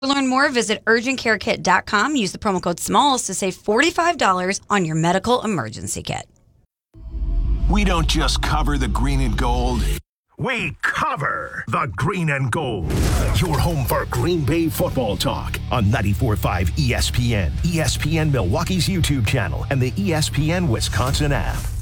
To learn more, visit urgentcarekit.com. Use the promo code SMALLS to save $45 on your medical emergency kit. We don't just cover the green and gold. We cover the green and gold. Your home for Green Bay football talk on 94.5 ESPN, ESPN Milwaukee's YouTube channel, and the ESPN Wisconsin app.